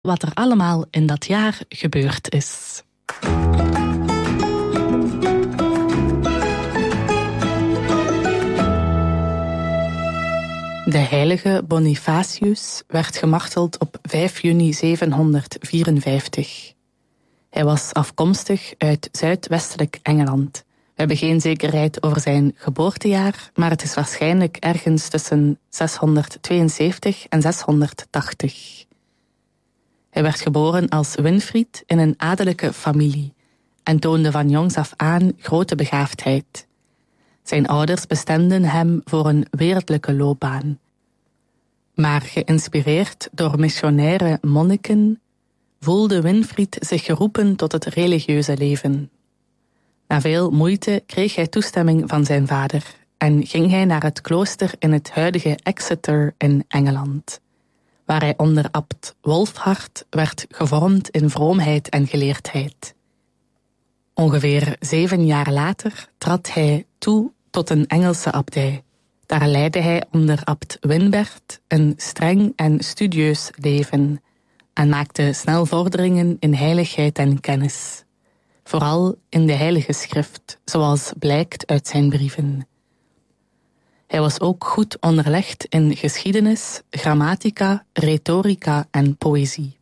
wat er allemaal in dat jaar gebeurd is. De heilige Bonifacius werd gemarteld op 5 juni 754. Hij was afkomstig uit zuidwestelijk Engeland. We hebben geen zekerheid over zijn geboortejaar, maar het is waarschijnlijk ergens tussen 672 en 680. Hij werd geboren als Winfried in een adellijke familie en toonde van jongs af aan grote begaafdheid. Zijn ouders bestemden hem voor een wereldlijke loopbaan. Maar geïnspireerd door missionaire monniken voelde Winfried zich geroepen tot het religieuze leven. Na veel moeite kreeg hij toestemming van zijn vader en ging hij naar het klooster in het huidige Exeter in Engeland, waar hij onder abt Wolfhart werd gevormd in vroomheid en geleerdheid. Ongeveer 7 jaar later trad hij toe tot een Engelse abdij. Daar leidde hij onder abt Winbert een streng en studieus leven en maakte snel vorderingen in heiligheid en kennis. Vooral in de heilige schrift, zoals blijkt uit zijn brieven. Hij was ook goed onderlegd in geschiedenis, grammatica, retorica en poëzie.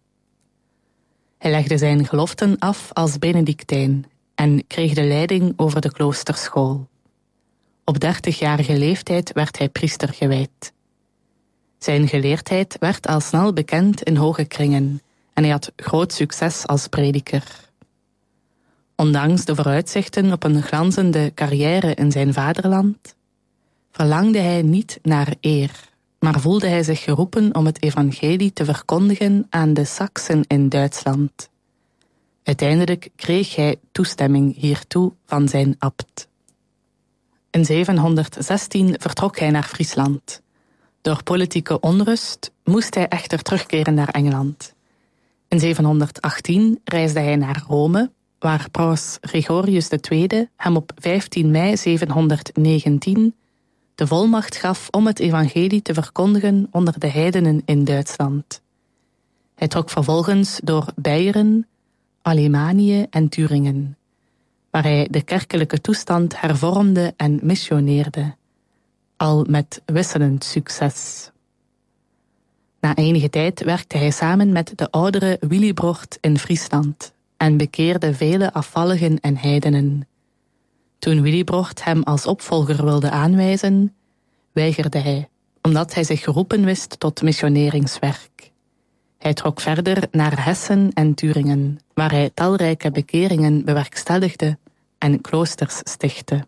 Hij legde zijn geloften af als Benedictijn en kreeg de leiding over de kloosterschool. Op 30-jarige leeftijd werd hij priester gewijd. Zijn geleerdheid werd al snel bekend in hoge kringen en hij had groot succes als prediker. Ondanks de vooruitzichten op een glanzende carrière in zijn vaderland, verlangde hij niet naar eer, maar voelde hij zich geroepen om het evangelie te verkondigen aan de Saksen in Duitsland. Uiteindelijk kreeg hij toestemming hiertoe van zijn abt. In 716 vertrok hij naar Friesland. Door politieke onrust moest hij echter terugkeren naar Engeland. In 718 reisde hij naar Rome, waar paus Gregorius II hem op 15 mei 719 de volmacht gaf om het evangelie te verkondigen onder de heidenen in Duitsland. Hij trok vervolgens door Beieren, Alemanië en Turingen, waar hij de kerkelijke toestand hervormde en missioneerde, al met wisselend succes. Na enige tijd werkte hij samen met de oudere Willibrord in Friesland en bekeerde vele afvalligen en heidenen. Toen Willibrord hem als opvolger wilde aanwijzen, weigerde hij, omdat hij zich geroepen wist tot missioneringswerk. Hij trok verder naar Hessen en Turingen, waar hij talrijke bekeringen bewerkstelligde en kloosters stichtte.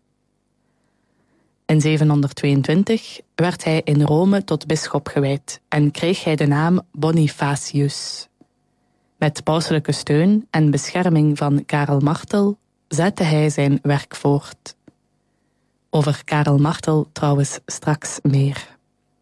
In 722 werd hij in Rome tot bisschop gewijd en kreeg hij de naam Bonifacius. Met pauselijke steun en bescherming van Karel Martel zette hij zijn werk voort. Over Karel Martel trouwens straks meer.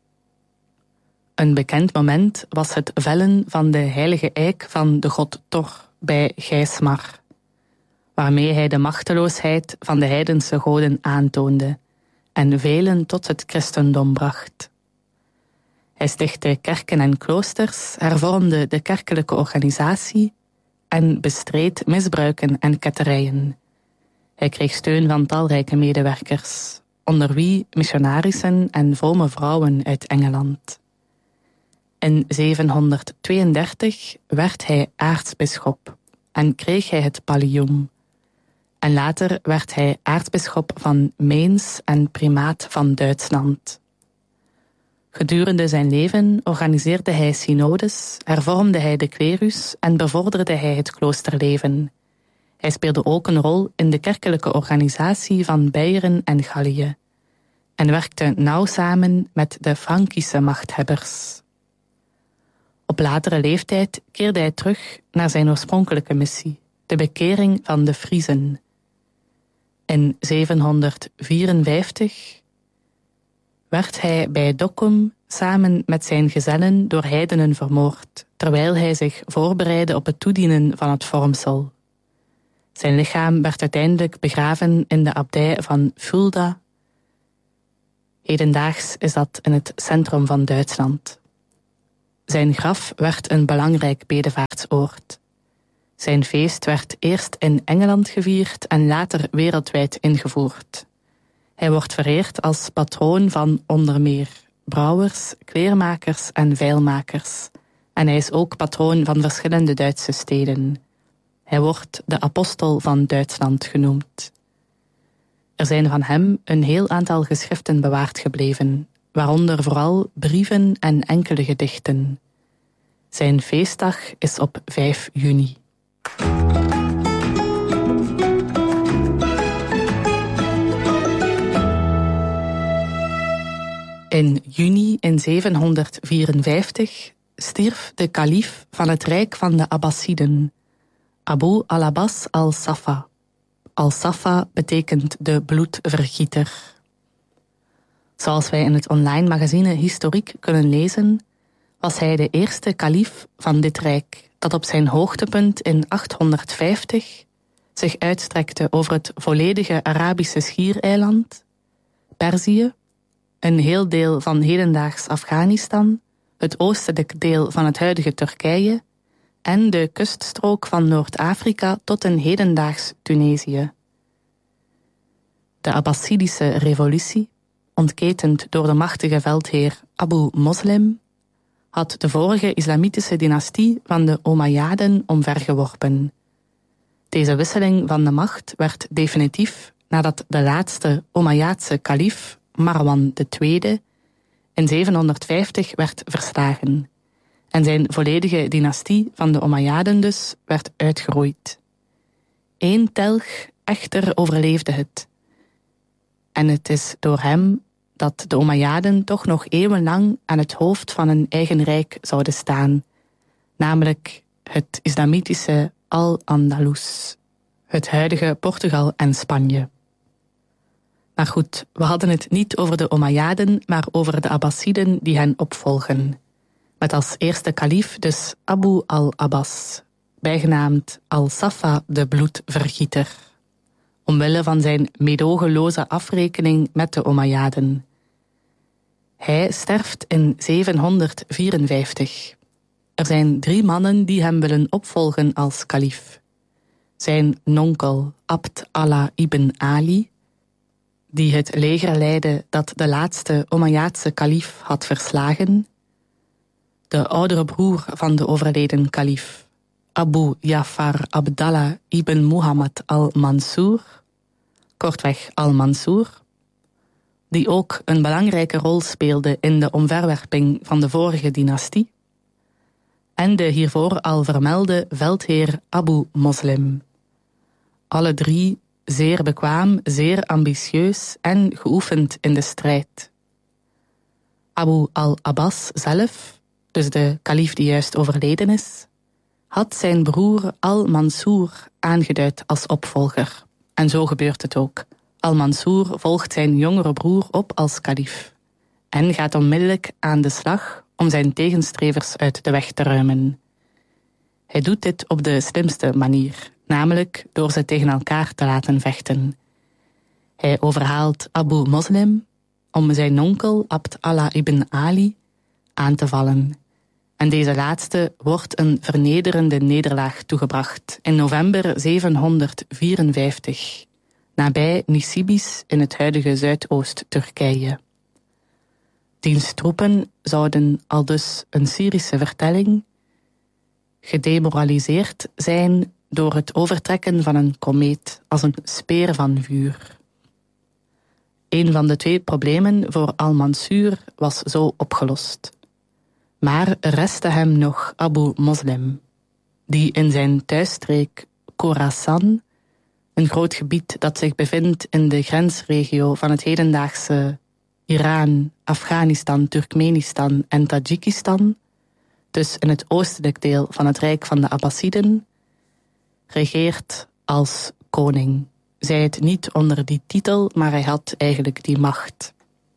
Een bekend moment was het vellen van de heilige eik van de god Thor bij Geismar, waarmee hij de machteloosheid van de heidense goden aantoonde en velen tot het christendom bracht. Hij stichtte kerken en kloosters, hervormde de kerkelijke organisatie en bestreed misbruiken en ketterijen. Hij kreeg steun van talrijke medewerkers, onder wie missionarissen en vrome vrouwen uit Engeland. In 732 werd hij aartsbisschop en kreeg hij het pallium. En later werd hij aartsbisschop van Mainz en primaat van Duitsland. Gedurende zijn leven organiseerde hij synodes, hervormde hij de clerus en bevorderde hij het kloosterleven. Hij speelde ook een rol in de kerkelijke organisatie van Beieren en Gallië en werkte nauw samen met de Frankische machthebbers. Op latere leeftijd keerde hij terug naar zijn oorspronkelijke missie, de bekering van de Friezen. In 754 werd hij bij Dokkum samen met zijn gezellen door heidenen vermoord, terwijl hij zich voorbereidde op het toedienen van het vormsel. Zijn lichaam werd uiteindelijk begraven in de abdij van Fulda. Hedendaags is dat in het centrum van Duitsland. Zijn graf werd een belangrijk bedevaartsoord. Zijn feest werd eerst in Engeland gevierd en later wereldwijd ingevoerd. Hij wordt vereerd als patroon van onder meer brouwers, kleermakers en veilmakers. En hij is ook patroon van verschillende Duitse steden. Hij wordt de apostel van Duitsland genoemd. Er zijn van hem een heel aantal geschriften bewaard gebleven, waaronder vooral brieven en enkele gedichten. Zijn feestdag is op 5 juni. In juni in 754 stierf de kalief van het rijk van de Abbasiden, Abu al-Abbas al-Safa. Al-Safa betekent de bloedvergieter. Zoals wij in het online magazine Historiek kunnen lezen, was hij de eerste kalief van dit rijk dat op zijn hoogtepunt in 850 zich uitstrekte over het volledige Arabische schiereiland, Perzië, een heel deel van hedendaags Afghanistan, het oostelijk deel van het huidige Turkije en de kuststrook van Noord-Afrika tot in hedendaags Tunesië. De Abbasidische revolutie, ontketend door de machtige veldheer Abu Moslim, had de vorige islamitische dynastie van de Omayyaden omvergeworpen. Deze wisseling van de macht werd definitief nadat de laatste Omayyaadse kalief, Marwan II, in 750 werd verslagen en zijn volledige dynastie van de Omayyaden dus werd uitgeroeid. Eén telg echter overleefde het. En het is door hem dat de Omayyaden toch nog eeuwenlang aan het hoofd van een eigen rijk zouden staan, namelijk het islamitische Al-Andalus, het huidige Portugal en Spanje. Maar goed, we hadden het niet over de Omayyaden, maar over de Abbasiden die hen opvolgen. Met als eerste kalief dus Abu al-Abbas, bijgenaamd Al-Safa de bloedvergieter, omwille van zijn meedogenloze afrekening met de Omayyaden. Hij sterft in 754. Er zijn 3 mannen die hem willen opvolgen als kalief. Zijn nonkel Abd Allah ibn Ali, die het leger leidde dat de laatste Omayyaadse kalief had verslagen, de oudere broer van de overleden kalief, Abu Ja'far Abdallah ibn Muhammad al-Mansur, kortweg al-Mansur, die ook een belangrijke rol speelde in de omverwerping van de vorige dynastie, en de hiervoor al vermelde veldheer Abu Moslim. Alle 3 zeer bekwaam, zeer ambitieus en geoefend in de strijd. Abu al-Abbas zelf, dus de kalief die juist overleden is, had zijn broer al-Mansur aangeduid als opvolger. En zo gebeurt het ook. Al-Mansur volgt zijn jongere broer op als kalief en gaat onmiddellijk aan de slag om zijn tegenstrevers uit de weg te ruimen. Hij doet dit op de slimste manier, namelijk door ze tegen elkaar te laten vechten. Hij overhaalt Abu Moslim om zijn onkel Abd Allah ibn Ali aan te vallen. En deze laatste wordt een vernederende nederlaag toegebracht in november 754, nabij Nisibis in het huidige Zuidoost-Turkije. Diens troepen zouden aldus een Syrische vertelling gedemoraliseerd zijn door het overtrekken van een komeet als een speer van vuur. Een van de 2 problemen voor Al-Mansur was zo opgelost. Maar er restte hem nog Abu Moslim, die in zijn thuisstreek Khorasan, een groot gebied dat zich bevindt in de grensregio van het hedendaagse Iran, Afghanistan, Turkmenistan en Tajikistan, dus in het oostelijk deel van het rijk van de Abbasiden, regeert als koning. Zij het niet onder die titel, maar hij had eigenlijk die macht.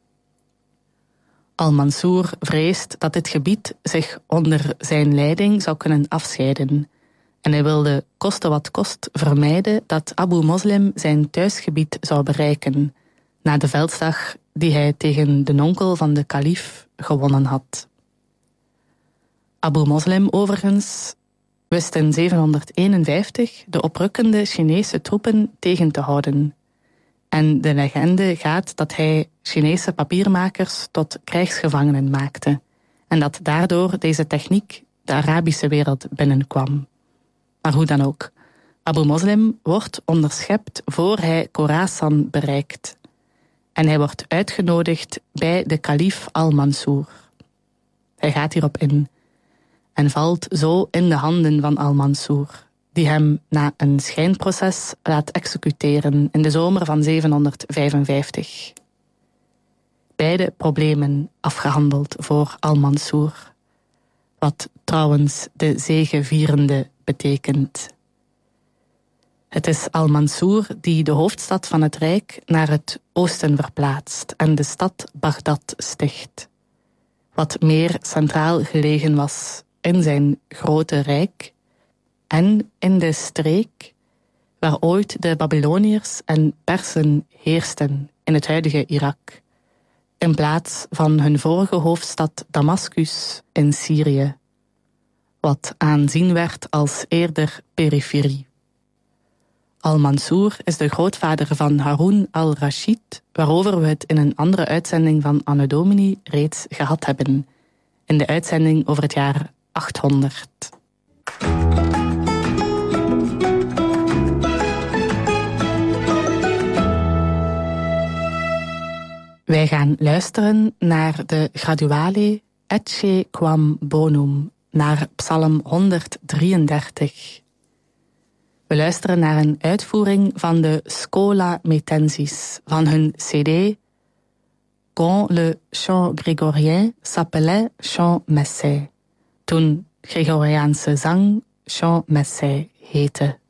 Al-Mansur vreest dat dit gebied zich onder zijn leiding zou kunnen afscheiden. En hij wilde koste wat kost vermijden dat Abu Moslim zijn thuisgebied zou bereiken, na de veldslag die hij tegen de onkel van de kalief gewonnen had. Abu Muslim overigens wist in 751 de oprukkende Chinese troepen tegen te houden. En de legende gaat dat hij Chinese papiermakers tot krijgsgevangenen maakte en dat daardoor deze techniek de Arabische wereld binnenkwam. Maar hoe dan ook, Abu Muslim wordt onderschept voor hij Khorasan bereikt. En hij wordt uitgenodigd bij de kalif Al-Mansur. Hij gaat hierop in en valt zo in de handen van Al-Mansur, die hem na een schijnproces laat executeren in de zomer van 755. Beide problemen afgehandeld voor Al-Mansur, wat trouwens de zegevierende betekent. Het is Al-Mansur die de hoofdstad van het Rijk naar het oosten verplaatst en de stad Bagdad sticht, wat meer centraal gelegen was in zijn grote rijk en in de streek waar ooit de Babyloniërs en Persen heersten in het huidige Irak, in plaats van hun vorige hoofdstad Damascus in Syrië, wat aanzien werd als eerder periferie. Al-Mansur is de grootvader van Harun al-Rashid, waarover we het in een andere uitzending van Anno Domini reeds gehad hebben, in de uitzending over het jaar 800. Wij gaan luisteren naar de Graduale Ecce Quam Bonum, naar Psalm 133. We luisteren naar een uitvoering van de Schola Metensis van hun CD Quand le chant grégorien s'appelait chant messais, toen Gregoriaanse zang chant messais heette.